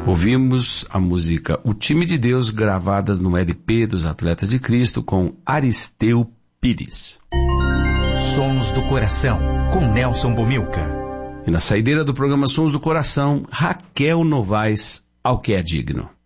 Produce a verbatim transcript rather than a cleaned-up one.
Ouvimos a música O Time de Deus, gravadas no L P dos Atletas de Cristo, com Aristeu Pires. Sons do Coração, com Nelson Bomilca. E na saideira do programa Sons do Coração, Raquel Novaes, Ao que é digno.